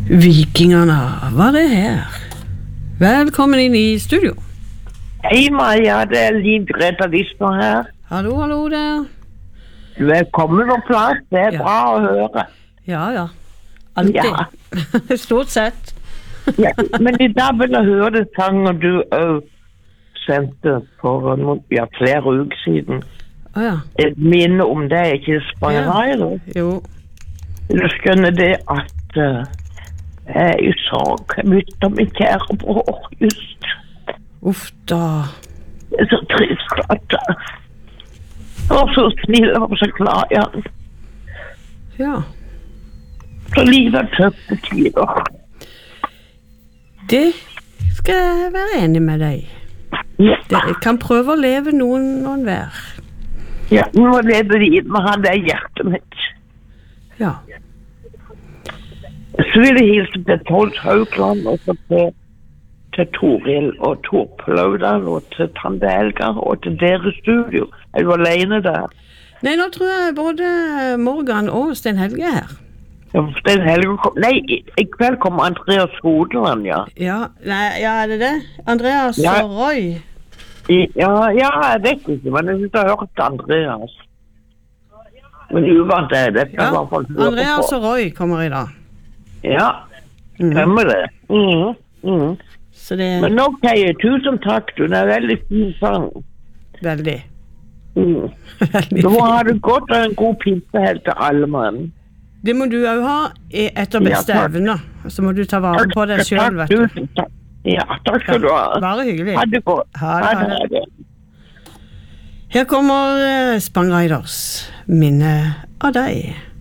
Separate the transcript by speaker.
Speaker 1: Vikingerne var det her. Velkommen inn i studio.
Speaker 2: Hei Maja, det Liv Greta Wismer her.
Speaker 1: Hallo, hallo der.
Speaker 2: Velkommen på plass, det
Speaker 1: Ja.
Speaker 2: bra å høre.
Speaker 1: Ja. Alltid.
Speaker 2: Ja.
Speaker 1: Stort sett.
Speaker 2: Ja, men I dag vil jeg høre det sangen du sendte for flere uker siden.
Speaker 1: Ja.
Speaker 2: Et minne om det, ikke Spangeriet.
Speaker 1: Jo.
Speaker 2: Du skjønner det at jeg er I sorg. Jeg mistet min kjære bror just.
Speaker 1: Uff da.
Speaker 2: Det så trist at jeg var så snill, jeg var så glad I han.
Speaker 1: Ja.
Speaker 2: Så livet tøffe tider.
Speaker 1: Det skal jeg være enig med deg.
Speaker 2: Ja.
Speaker 1: Jeg kan prøve å leve noen hver.
Speaker 2: Ja, nå lever vi med han der hjertet mitt.
Speaker 1: Ja.
Speaker 2: Så vil jeg hilse til Tolt Haugland, og så til Toril og Tor Plaudal, og til Tante Helga, og til deres studio. Er du alene der?
Speaker 1: Nei, nå tror jeg både Morgan og Sten Helge er her.
Speaker 2: Ja, Sten Helge kom... Nei, I kveld kommer Andreas Hodeland, ja.
Speaker 1: Ja, er det det? Andreas
Speaker 2: Ja.
Speaker 1: og Roy.
Speaker 2: Ja, jeg vet ikke, men jeg synes jeg har hørt Andreas. Men uvant er det.
Speaker 1: Ja, Andreas og Roy kommer I dag.
Speaker 2: Ja, stemmer det.
Speaker 1: Så det
Speaker 2: Men ok, tusen takk, du er veldig fin sang.
Speaker 1: veldig.
Speaker 2: Da må ha det godt og en god pinse helt til alle mann.
Speaker 1: Det må du også ha etter beste
Speaker 2: Ja, takk.
Speaker 1: evne. Så må du ta vare på deg selv, vet du.
Speaker 2: Tusen takk. Ja, takk skal du ha.
Speaker 1: Bare hyggelig.
Speaker 2: Ha det godt.
Speaker 1: Ha det.
Speaker 2: Ha det.
Speaker 1: Her kommer Spang Riders, minne av deg.